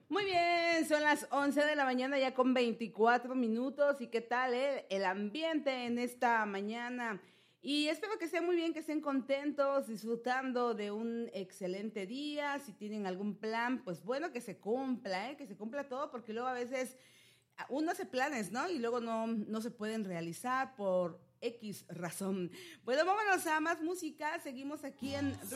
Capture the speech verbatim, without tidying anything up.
Muy bien, son las once de la mañana ya con veinticuatro minutos. ¿Y qué tal eh? el ambiente en esta mañana? Y espero que estén muy bien, que estén contentos, disfrutando de un excelente día. Si tienen algún plan, pues bueno, que se cumpla, ¿eh? Que se cumpla todo, porque luego a veces uno hace planes, ¿no? Y luego no, no se pueden realizar por X razón. Bueno, vámonos a más música. Seguimos aquí en